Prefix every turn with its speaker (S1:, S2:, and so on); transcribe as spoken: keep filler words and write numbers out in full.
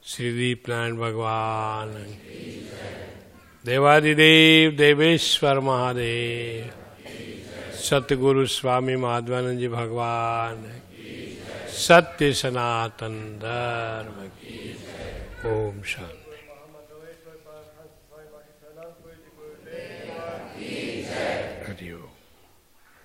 S1: श्री दीपनारायण भगवान, देवादिदेव देवेश्वर महादेव, सतगुरु स्वामी माधवानंद जी भगवान, सत्य सनातन धर्म की। ओम शांति।